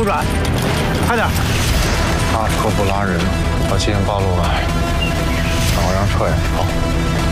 右转，快点！ 大车不拉人，把基因暴露了，赶快让车也跑。